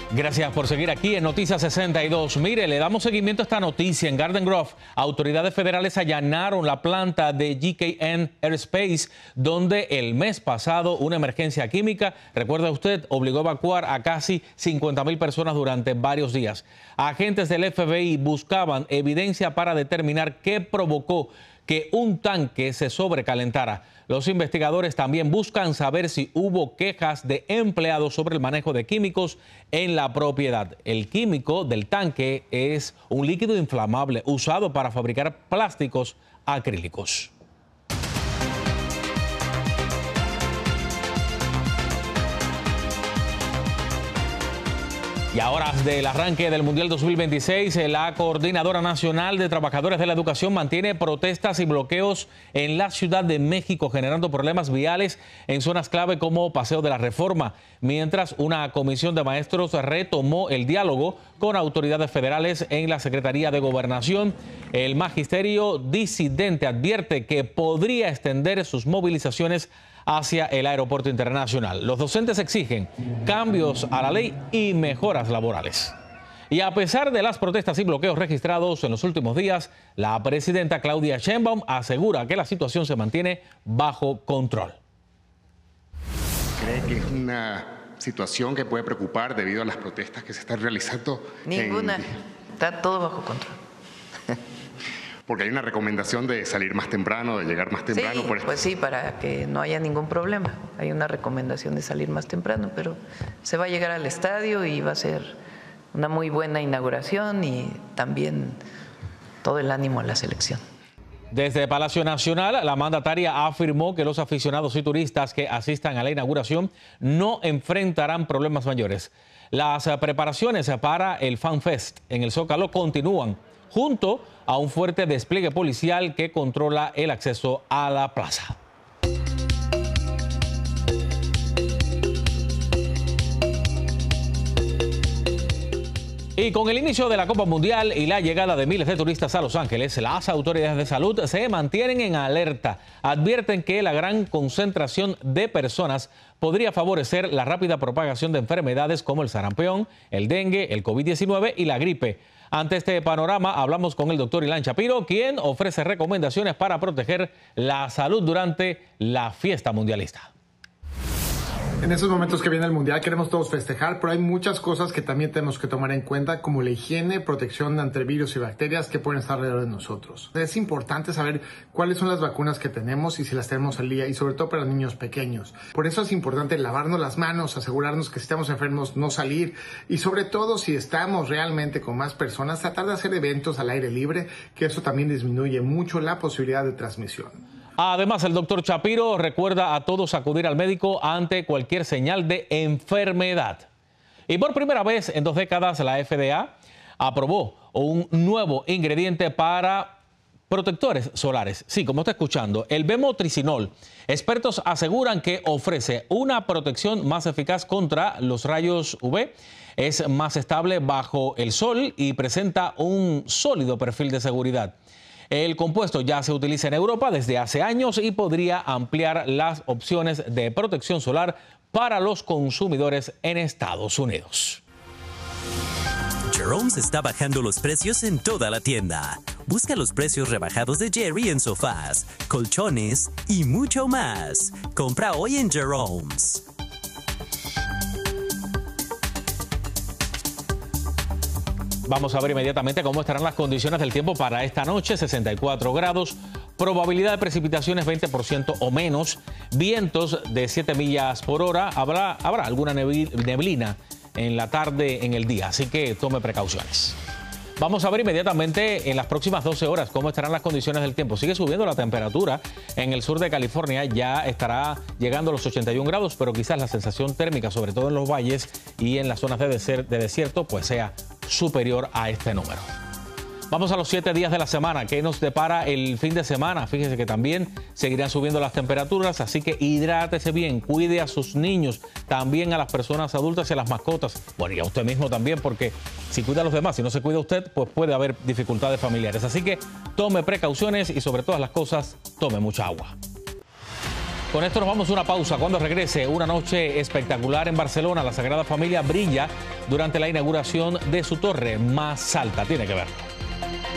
Gracias por seguir aquí en Noticias 62. Mire, le damos seguimiento a esta noticia. En Garden Grove, autoridades federales allanaron la planta de GKN Aerospace, donde el mes pasado una emergencia química, recuerda usted, obligó a evacuar a casi 50,000 personas durante varios días. Agentes del FBI buscaban evidencia para determinar qué provocó que un tanque se sobrecalentara. Los investigadores también buscan saber si hubo quejas de empleados sobre el manejo de químicos en la propiedad. El químico del tanque es un líquido inflamable usado para fabricar plásticos acrílicos. Y ahora, del arranque del Mundial 2026, la Coordinadora Nacional de Trabajadores de la Educación mantiene protestas y bloqueos en la Ciudad de México, generando problemas viales en zonas clave como Paseo de la Reforma, mientras una comisión de maestros retomó el diálogo con autoridades federales en la Secretaría de Gobernación. El magisterio disidente advierte que podría extender sus movilizaciones hacia el aeropuerto internacional. Los docentes exigen cambios a la ley y mejoras laborales. Y a pesar de las protestas y bloqueos registrados en los últimos días, la presidenta Claudia Sheinbaum asegura que la situación se mantiene bajo control. ¿Cree que es una situación que puede preocupar debido a las protestas que se están realizando? Ninguna. Está todo bajo control. Porque hay una recomendación de salir más temprano, de llegar más temprano. Sí, pues sí, para que no haya ningún problema. Hay una recomendación de salir más temprano, pero se va a llegar al estadio y va a ser una muy buena inauguración y también todo el ánimo a la selección. Desde Palacio Nacional, la mandataria afirmó que los aficionados y turistas que asistan a la inauguración no enfrentarán problemas mayores. Las preparaciones para el Fan Fest en el Zócalo continúan, junto a un fuerte despliegue policial que controla el acceso a la plaza. Y con el inicio de la Copa Mundial y la llegada de miles de turistas a Los Ángeles, las autoridades de salud se mantienen en alerta. Advierten que la gran concentración de personas podría favorecer la rápida propagación de enfermedades como el sarampión, el dengue, el COVID-19 y la gripe. Ante este panorama, hablamos con el doctor Ilan Shapiro, quien ofrece recomendaciones para proteger la salud durante la fiesta mundialista. En esos momentos que viene el Mundial queremos todos festejar, pero hay muchas cosas que también tenemos que tomar en cuenta, como la higiene, protección ante virus y bacterias que pueden estar alrededor de nosotros. Es importante saber cuáles son las vacunas que tenemos y si las tenemos al día, y sobre todo para niños pequeños. Por eso es importante lavarnos las manos, asegurarnos que si estamos enfermos no salir, y sobre todo si estamos realmente con más personas, tratar de hacer eventos al aire libre, que eso también disminuye mucho la posibilidad de transmisión. Además, el doctor Shapiro recuerda a todos acudir al médico ante cualquier señal de enfermedad. Y por primera vez en 2 décadas, la FDA aprobó un nuevo ingrediente para protectores solares. Sí, como está escuchando, el bemotricinol. Expertos aseguran que ofrece una protección más eficaz contra los rayos UV, es más estable bajo el sol y presenta un sólido perfil de seguridad. El compuesto ya se utiliza en Europa desde hace años y podría ampliar las opciones de protección solar para los consumidores en Estados Unidos. Jerome's está bajando los precios en toda la tienda. Busca los precios rebajados de Jerry en sofás, colchones y mucho más. Compra hoy en Jerome's. Vamos a ver inmediatamente cómo estarán las condiciones del tiempo para esta noche. 64 grados, probabilidad de precipitaciones 20% o menos, vientos de 7 millas por hora. Habrá alguna neblina en la tarde, en el día, así que tome precauciones. Vamos a ver inmediatamente en las próximas 12 horas cómo estarán las condiciones del tiempo. Sigue subiendo la temperatura. En el sur de California ya estará llegando a los 81 grados, pero quizás la sensación térmica, sobre todo en los valles y en las zonas de desierto, pues sea superior a este número. Vamos a los 7 días de la semana. ¿Qué nos depara el fin de semana? Fíjese que también seguirán subiendo las temperaturas, así que hidrátese bien, cuide a sus niños, también a las personas adultas y a las mascotas. Bueno, y a usted mismo también, porque si cuida a los demás, si no se cuida usted, pues puede haber dificultades familiares. Así que tome precauciones y sobre todas las cosas, tome mucha agua. Con esto nos vamos a una pausa. Cuando regrese, una noche espectacular en Barcelona. La Sagrada Familia brilla durante la inauguración de su torre más alta. Tiene que ver.